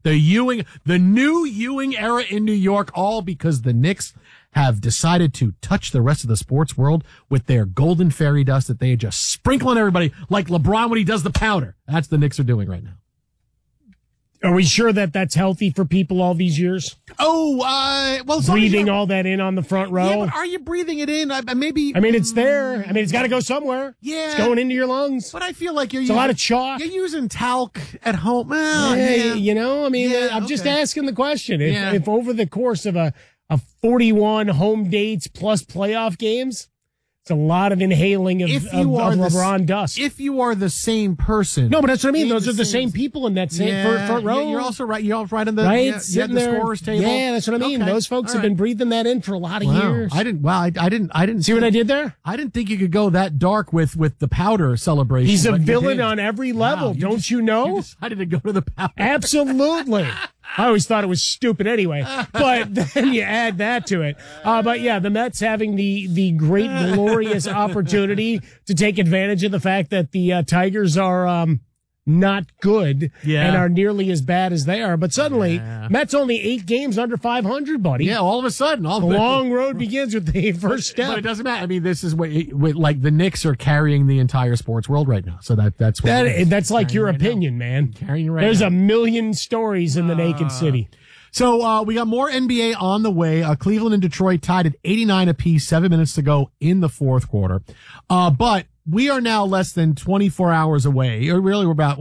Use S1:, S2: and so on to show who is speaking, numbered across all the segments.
S1: The new Ewing era in New York, all because the Knicks have decided to touch the rest of the sports world with their golden fairy dust that they just sprinkle on everybody like LeBron when he does the powder. That's what the Knicks are doing right now.
S2: Are we sure that that's healthy for people all these years?
S1: Well,
S2: breathing all that in on the front row.
S1: Yeah, but are you breathing it in? Maybe.
S2: I mean, it's there. I mean, it's got to go somewhere.
S1: Yeah,
S2: it's going into your lungs.
S1: But I feel like
S2: it's a lot of chalk.
S1: You're using talc at home.
S2: Well, I'm just asking the question. If over the course of a 41 home dates plus playoff games, it's a lot of inhaling of LeBron dust.
S1: If you are the same person.
S2: No, but that's what I mean. Those are the same people in that same front row.
S1: You're also right. You're right on the,
S2: sitting
S1: the
S2: there.
S1: Scorer's table.
S2: Yeah, that's what I mean. Okay. Those folks have been breathing that in for a lot of years.
S1: I didn't
S2: see what I did there?
S1: I didn't think you could go that dark with the powder celebration.
S2: He's a villain on every level. Wow, don't you know?
S1: You decided to go to the powder.
S2: Absolutely. I always thought it was stupid anyway, but then you add that to it. But yeah, the Mets having the great, glorious opportunity to take advantage of the fact that the Tigers are not good and are nearly as bad as they are. But suddenly, Mets only 8 games under 500, buddy.
S1: Yeah, all of a sudden.
S2: The long road begins with the first step.
S1: But it doesn't matter. I mean, this is what like the Knicks are carrying the entire sports world right now. So that's what
S2: that's like your opinion, man.
S1: Carrying right
S2: There's
S1: now.
S2: a million stories in the naked city.
S1: So we got more NBA on the way. Cleveland and Detroit tied at 89 apiece, 7 minutes to go in the fourth quarter. But we are now less than 24 hours away, or really we're about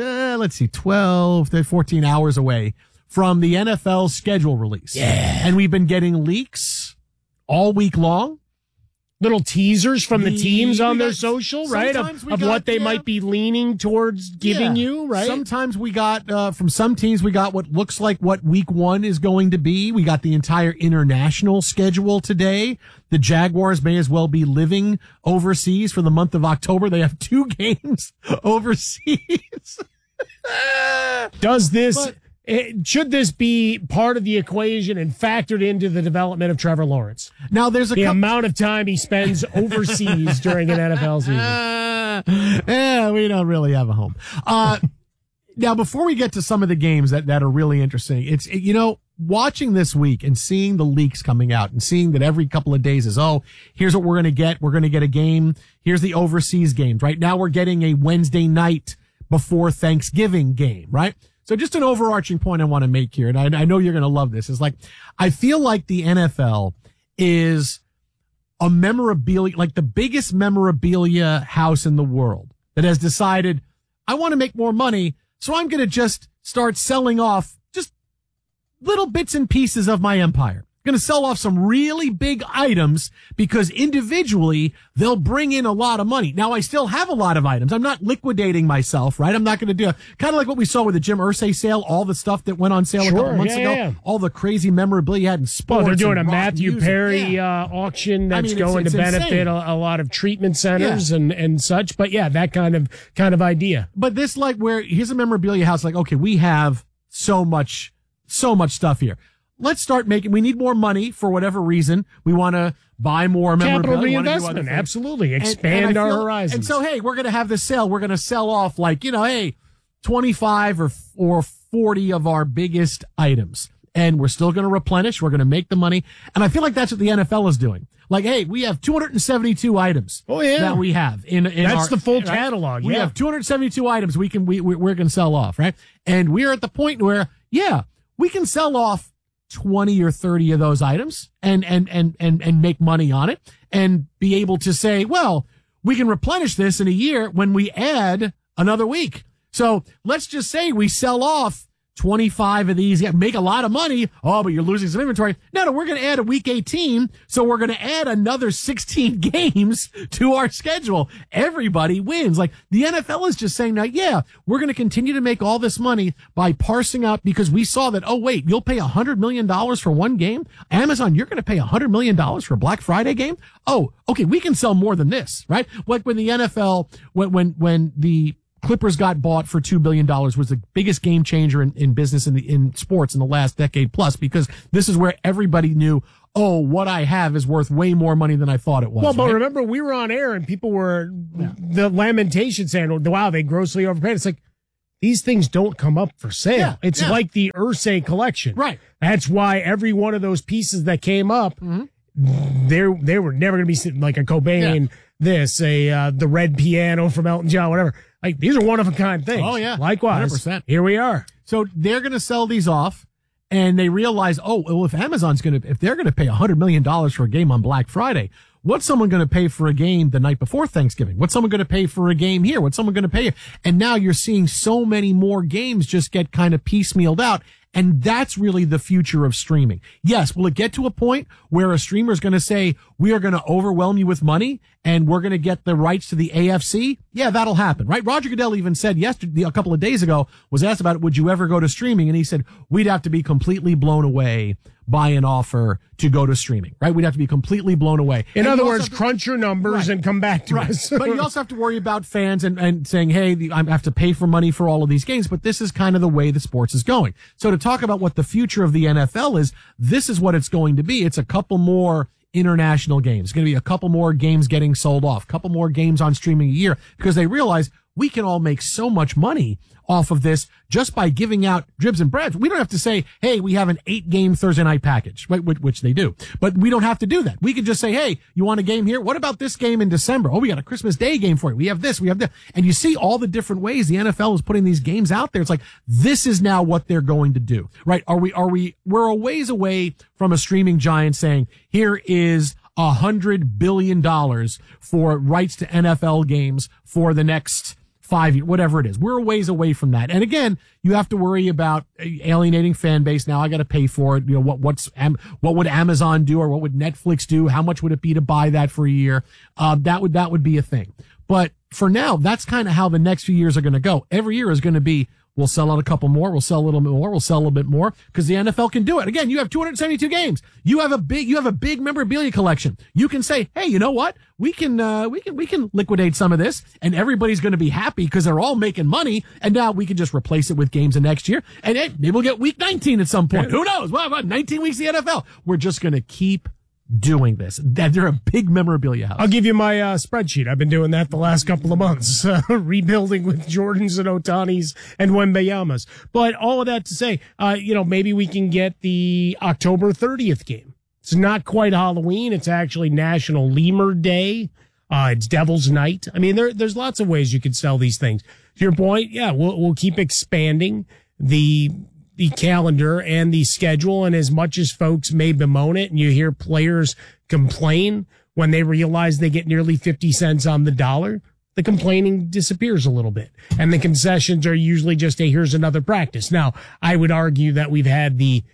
S1: 12 to 14 hours away from the NFL schedule release.
S2: Yeah.
S1: And we've been getting leaks all week long.
S2: Little teasers from the teams on their social, right? Of
S1: what
S2: what they might be leaning towards giving you, right?
S1: Sometimes we got, from some teams, we got what looks like what week 1 is going to be. We got the entire international schedule today. The Jaguars may as well be living overseas for the month of October. They have 2 games overseas.
S2: Should this be part of the equation and factored into the development of Trevor Lawrence?
S1: Now, there's the
S2: amount of time he spends overseas during an NFL season.
S1: We don't really have a home. Now, before we get to some of the games that are really interesting, watching this week and seeing the leaks coming out and seeing that every couple of days is, here's what we're going to get. We're going to get a game. Here's the overseas games. Right now, we're getting a Wednesday night before Thanksgiving game, right? So just an overarching point I want to make here, and I know you're going to love this, is like, I feel like the NFL is a memorabilia, like the biggest memorabilia house in the world that has decided, I want to make more money, so I'm going to just start selling off just little bits and pieces of my empire. Going to sell off some really big items because individually they'll bring in a lot of money. Now I still have a lot of items. I'm not liquidating myself, right? I'm not going to do kind of like what we saw with the Jim Irsay sale, all the stuff that went on sale a couple months ago, all the crazy memorabilia you had in sports.
S2: Oh, they're doing a Matthew Perry auction that's going to benefit a lot of treatment centers and such. But yeah, that kind of idea.
S1: But this, like, where here's a memorabilia house, like, okay, we have so much stuff here. Let's start we need more money for whatever reason. We want to buy more memorabilia.
S2: Capital reinvestment, absolutely. Expand our horizons.
S1: And so, hey, we're going to have this sale. We're going to sell off 25 or 40 of our biggest items. And we're still going to replenish. We're going to make the money. And I feel like that's what the NFL is doing. Like, hey, we have 272 items.
S2: Oh, yeah.
S1: That we have in
S2: that's the full catalog.
S1: We have 272 items we're going to sell off, right? And we're at the point where, we can sell off 20 or 30 of those items and make money on it and be able to say, well, we can replenish this in a year when we add another week. So let's just say we sell off 25 of these, make a lot of money. Oh, but you're losing some inventory. No, we're going to add a week 18. So we're going to add another 16 games to our schedule. Everybody wins. Like, the NFL is just saying now, we're going to continue to make all this money by parsing out, because we saw that, you'll pay $100 million for one game. Amazon, you're going to pay $100 million for a Black Friday game. Oh, okay. We can sell more than this, right? Like when the NFL, when the Clippers got bought for $2 billion was the biggest game changer in business in sports in the last decade plus, because this is where everybody knew, what I have is worth way more money than I thought it was.
S2: Well, but remember, we were on air and people were the lamentation saying, wow, they grossly overpaid. It's like, these things don't come up for sale.
S1: Yeah,
S2: It's
S1: yeah.
S2: like the Ursay collection.
S1: Right.
S2: That's why every one of those pieces that came up, they were never going to be like a Cobain, the red piano from Elton John, whatever. Like, these are one-of-a-kind things.
S1: Oh, yeah.
S2: Likewise.
S1: 100%.
S2: Here we are.
S1: So they're going to sell these off, and they realize, oh, well, if they're going to pay $100 million for a game on Black Friday, what's someone going to pay for a game the night before Thanksgiving? What's someone going to pay for a game here? What's someone going to pay? And now you're seeing so many more games just get kind of piecemealed out. And that's really the future of streaming. Yes, will it get to a point where a streamer is going to say, we are going to overwhelm you with money and we're going to get the rights to the AFC? Yeah, that'll happen, right? Roger Goodell even said yesterday, a couple of days ago, was asked about it, would you ever go to streaming? And he said, we'd have to be completely blown away by an offer to go to streaming, right? We'd have to be completely blown away.
S2: In other words, crunch your numbers and come back to us.
S1: But you also have to worry about fans and saying, hey, I have to pay for money for all of these games. But this is kind of the way the sports is going. So to talk about what the future of the NFL is, this is what it's going to be. It's a couple more international games. It's going to be a couple more games getting sold off, a couple more games on streaming a year, because they realize we can all make so much money off of this just by giving out dribs and breads. We don't have to say, hey, we have an 8-game Thursday night package, right? Which they do. But we don't have to do that. We could just say, hey, you want a game here? What about this game in December? Oh, we got a Christmas Day game for you. We have this, we have that. And you see all the different ways the NFL is putting these games out there. It's like, this is now what they're going to do, right? We're a ways away from a streaming giant saying, here is $100 billion for rights to NFL games for the next 5 years, whatever it is. We're a ways away from that. And again, you have to worry about alienating fan base. Now I got to pay for it. You know, what would Amazon do, or what would Netflix do? How much would it be to buy that for a year? That would be a thing. But for now, that's kind of how the next few years are going to go. Every year is going to be, we'll sell out a couple more. We'll sell a little bit more. We'll sell a little bit more because the NFL can do it. Again, you have 272 games. You have a big memorabilia collection. You can say, hey, you know what? We can liquidate some of this, and everybody's going to be happy because they're all making money. And now we can just replace it with games of next year. And hey, maybe we'll get week 19 at some point. Who knows? Well, about 19 weeks of the NFL. We're just going to keep doing this. They're a big memorabilia house.
S2: I'll give you my spreadsheet. I've been doing that the last couple of months, rebuilding with Jordans and Otanis and Wembeyamas. But all of that to say, maybe we can get the October 30th game. It's not quite Halloween. It's actually National Lemur Day. It's Devil's Night. I mean, there's lots of ways you could sell these things. To your point, yeah, we'll keep expanding the calendar and the schedule. And as much as folks may bemoan it, and you hear players complain when they realize they get nearly 50 cents on the dollar, the complaining disappears a little bit. And the concessions are usually just here's another practice. Now, I would argue that we've had the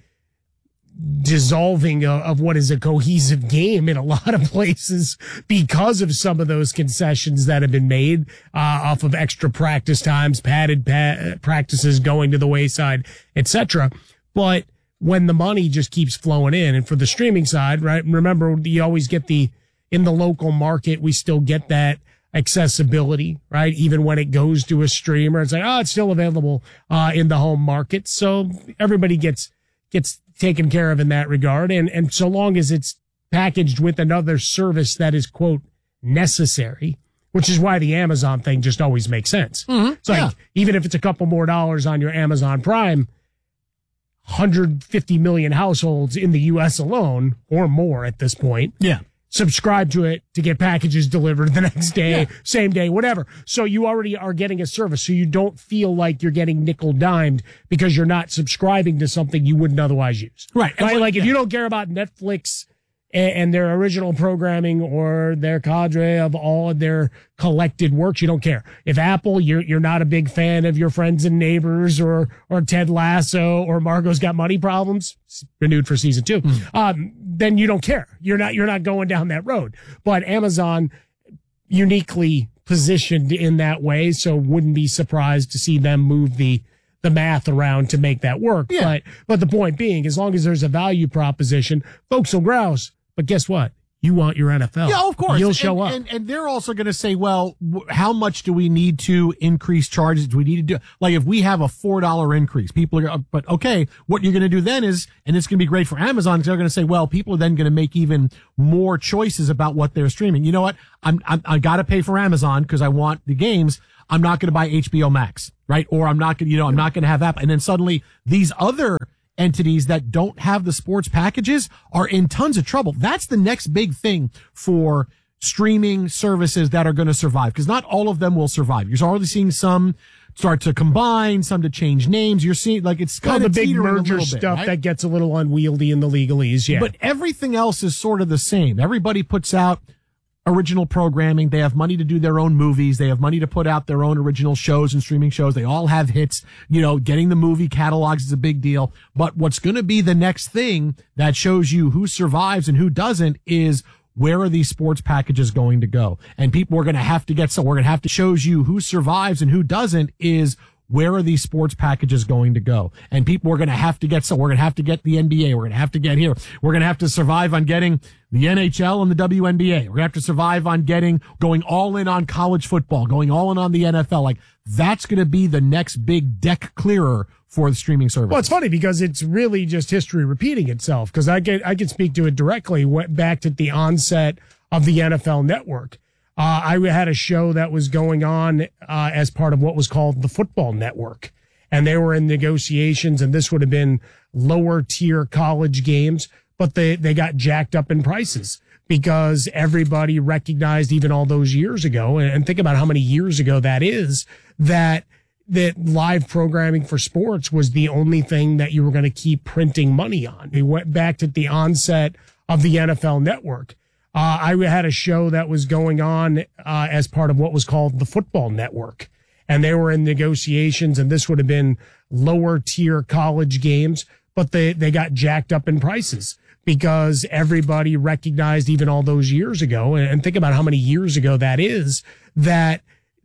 S2: dissolving of what is a cohesive game in a lot of places because of some of those concessions that have been made off of extra practice times, padded practices going to the wayside, etc. But when the money just keeps flowing in, and for the streaming side, right? Remember, you always get in the local market, we still get that accessibility, right? Even when it goes to a streamer, it's like, it's still available in the home market. So everybody gets taken care of in that regard. And so long as it's packaged with another service that is, quote, necessary, which is why the Amazon thing just always makes sense. Mm-hmm. It's like, even if it's a couple more dollars on your Amazon Prime, 150 million households in the U.S. alone, or more at this point, subscribe to it to get packages delivered the next day, same day, whatever. So you already are getting a service. So you don't feel like you're getting nickel-dimed because you're not subscribing to something you wouldn't otherwise use.
S1: Right.
S2: Like if you don't care about Netflix and their original programming or their cadre of all of their collected works, you don't care. If Apple, you're not a big fan of Your Friends and Neighbors or Ted Lasso or Margot's Got Money Problems, renewed for season 2, then you don't care. You're not going down that road. But Amazon uniquely positioned in that way, so wouldn't be surprised to see them move the math around to make that work. Yeah. But the point being, as long as there's a value proposition, folks will grouse. But guess what? You want your NFL.
S1: Yeah, of course.
S2: You'll show up.
S1: And they're also going to say, well, how much do we need to increase charges? Do we need to do, like, if we have a $4 increase, people are, but okay, what you're going to do then is, and it's going to be great for Amazon, because they're going to say, well, people are then going to make even more choices about what they're streaming. You know what? I got to pay for Amazon because I want the games. I'm not going to buy HBO Max, right? Or I'm not going to, I'm not going to have Apple. And then suddenly these other entities that don't have the sports packages are in tons of trouble. That's the next big thing for streaming services that are going to survive, because not all of them will survive. You're already seeing some start to combine, some to change names. You're seeing like it's kind of
S2: the big merger stuff, right? That gets a little unwieldy in the legalese. Yeah.
S1: But everything else is sort of the same. Everybody puts out original programming. They have money to do their own movies. They have money to put out their own original shows and streaming shows. They all have hits. Getting the movie catalogs is a big deal. But what's going to be the next thing that shows you who survives and who doesn't is, where are these sports packages going to go? And people are going to have to get, so we're going to have to shows you who survives and who doesn't is, where are these sports packages going to go? And people are going to have to get, so we're going to have to get the NBA. We're going to have to get here. We're going to have to survive on getting the NHL and the WNBA. We're going to have to survive on going all in on college football, going all in on the NFL. Like, that's going to be the next big deck clearer for the streaming service.
S2: Well, it's funny because it's really just history repeating itself, because I can speak to it directly. Went back to the onset of the NFL Network. I had a show that was going on as part of what was called the Football Network, and they were in negotiations, and this would have been lower tier college games, but they got jacked up in prices because everybody recognized, even all those years ago, and think about how many years ago that is, that live programming for sports was the only thing that you were going to keep printing money on. We went back to the onset of the NFL Network. I had a show that was going on as part of what was called the Football Network, and they were in negotiations, and this would have been lower tier college games, but they got jacked up in prices because everybody recognized, even all those years ago, and think about how many years ago that is, that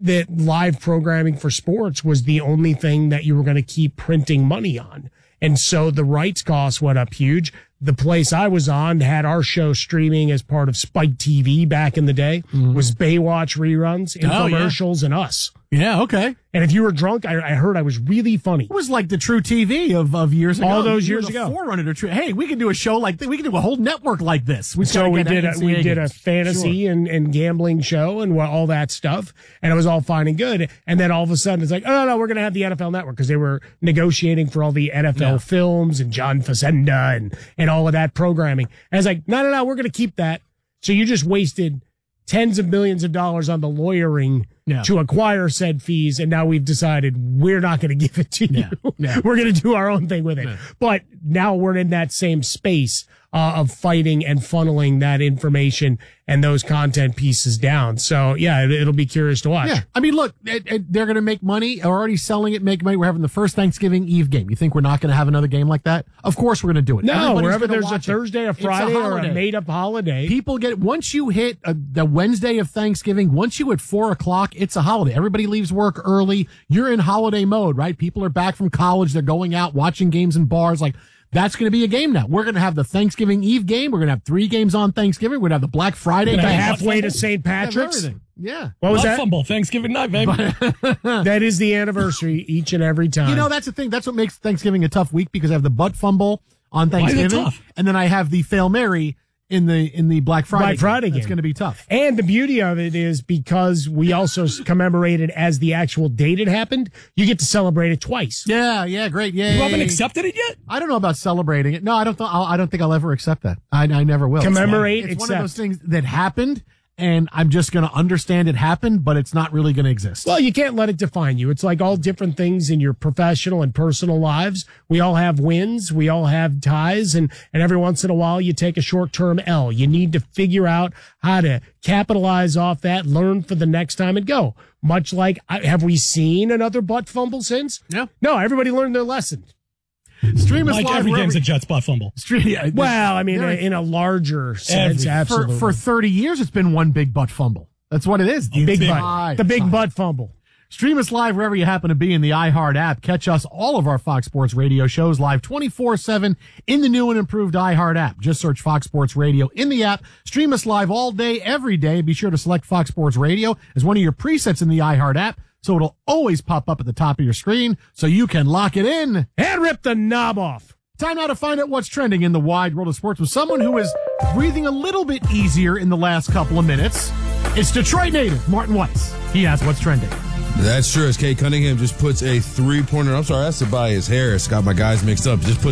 S2: live programming for sports was the only thing that you were going to keep printing money on. And so the rights costs went up huge. The place I was on had our show streaming as part of Spike TV back in the day, was Baywatch reruns, infomercials, and us.
S1: Yeah, okay.
S2: And if you were drunk, I heard I was really funny.
S1: It was like the True TV of years ago.
S2: All those years ago.
S1: Forerunner to True. Hey, we can do a show like this. We can do a whole network like this.
S2: We did a fantasy and gambling show and all that stuff, and it was all fine and good. And then all of a sudden, it's like, oh no, we're going to have the NFL Network, because they were negotiating for all the NFL films and John Facenda and all of that programming. And it's like, no, we're going to keep that. So you just wasted tens of millions of dollars on the lawyering to acquire said fees, and now we've decided we're not going to give it to you. We're going to do our own thing with it. But now we're in that same space of fighting and funneling that information and those content pieces down. So, yeah, it'll be curious to watch.
S1: Yeah. I mean, look, they're going to make money. They're already selling it, make money. We're having the first Thanksgiving Eve game. You think we're not going to have another game like that? Of course we're going to do it.
S2: No, wherever there's a Thursday, a Friday, or a made-up holiday.
S1: People once you hit the Wednesday of Thanksgiving, once you hit 4:00, it's a holiday. Everybody leaves work early. You're in holiday mode, right? People are back from college. They're going out, watching games in bars. Like, that's going to be a game now. We're going to have the Thanksgiving Eve game. We're going to have 3 games on Thanksgiving. We're going to have the Black Friday game.
S2: Halfway to St. Patrick's.
S1: Yeah.
S2: What was that?
S3: Fumble Thanksgiving night, baby.
S2: That is the anniversary each and every time.
S1: That's the thing. That's what makes Thanksgiving a tough week, because I have the butt fumble on Thanksgiving, and then I have the Fail Mary in the Black Friday game. It's going to be tough.
S2: And the beauty of it is, because we also commemorate it as the actual date it happened, you get to celebrate it twice.
S1: Yeah, great. Yeah.
S3: You haven't accepted it yet?
S1: I don't know about celebrating it. No, I don't think I'll ever accept that. I never will.
S2: Commemorate,
S1: it's one of those things that happened, and I'm just going to understand it happened, but it's not really going to exist.
S2: Well, you can't let it define you. It's like all different things in your professional and personal lives. We all have wins. We all have ties. And every once in a while, you take a short-term L. You need to figure out how to capitalize off that, learn for the next time, and go. Much like, have we seen another butt fumble since?
S1: Yeah.
S2: No, everybody learned their lesson.
S1: Stream us
S3: like
S1: live.
S3: Every game's a Jets butt fumble.
S2: Well, I mean, in a larger sense, absolutely.
S1: For 30 years, it's been one big butt fumble. That's what it is.
S2: The big butt fumble.
S1: Stream us live wherever you happen to be in the iHeart app. Catch us, all of our Fox Sports Radio shows, live 24/7 in the new and improved iHeart app. Just search Fox Sports Radio in the app. Stream us live all day, every day. Be sure to select Fox Sports Radio as one of your presets in the iHeart app, so it'll always pop up at the top of your screen so you can lock it in
S2: and rip the knob off.
S1: Time now to find out what's trending in the wide world of sports with someone who is breathing a little bit easier in the last couple of minutes. It's Detroit native Martin Weiss. He has what's trending.
S4: That's true. As Kate Cunningham just puts a 3-pointer. I'm sorry, that's Tobias Harris. Got my guys mixed up. Just put